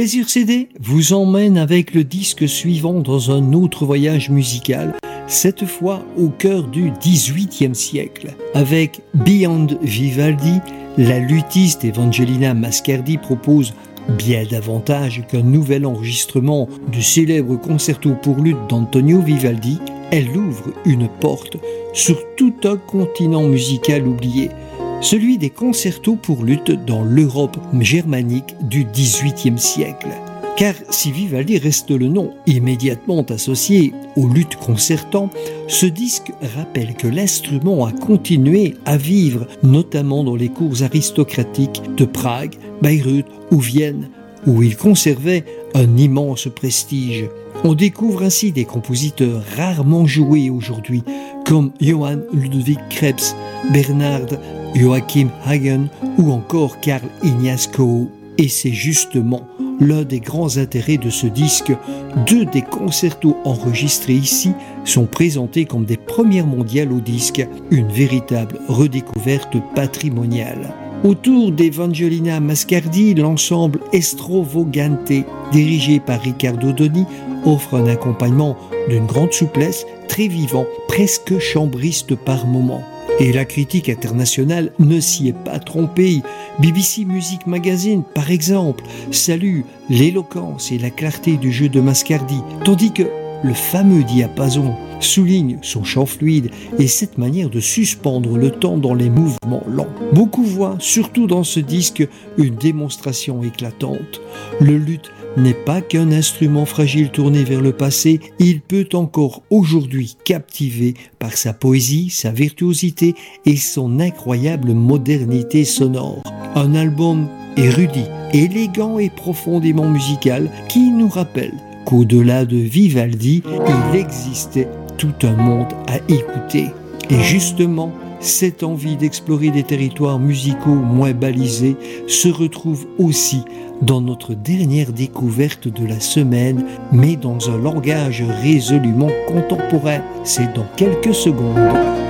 Plaisir CD vous emmène avec le disque suivant dans un autre voyage musical, cette fois au cœur du XVIIIe siècle. Avec Beyond Vivaldi, la luthiste Evangelina Mascardi propose bien davantage qu'un nouvel enregistrement du célèbre concerto pour luth d'Antonio Vivaldi. Elle ouvre une porte sur tout un continent musical oublié, celui des concertos pour luth dans l'Europe germanique du XVIIIe siècle. Car si Vivaldi reste le nom immédiatement associé au luth concertant, ce disque rappelle que l'instrument a continué à vivre, notamment dans les cours aristocratiques de Prague, Bayreuth ou Vienne, où il conservait un immense prestige. On découvre ainsi des compositeurs rarement joués aujourd'hui, comme Johann Ludwig Krebs, Bernhard Joachim Hagen ou encore Karl Ignazko. Et c'est justement l'un des grands intérêts de ce disque. 2 des concertos enregistrés ici sont présentés comme des premières mondiales au disque, une véritable redécouverte patrimoniale. Autour d'Evangelina Mascardi, l'ensemble Estrovogante, dirigé par Riccardo Doni, offre un accompagnement d'une grande souplesse, très vivant, presque chambriste par moments. Et la critique internationale ne s'y est pas trompée. BBC Music Magazine, par exemple, salue l'éloquence et la clarté du jeu de Mascardi, tandis que le fameux diapason souligne son chant fluide et cette manière de suspendre le temps dans les mouvements lents. Beaucoup voient, surtout dans ce disque, une démonstration éclatante. Le luth n'est pas qu'un instrument fragile tourné vers le passé, il peut encore aujourd'hui captiver par sa poésie, sa virtuosité et son incroyable modernité sonore. Un album érudit, élégant et profondément musical qui nous rappelle qu'au-delà de Vivaldi, il existait tout un monde à écouter. Et justement, cette envie d'explorer des territoires musicaux moins balisés se retrouve aussi dans notre dernière découverte de la semaine, mais dans un langage résolument contemporain. C'est dans quelques secondes.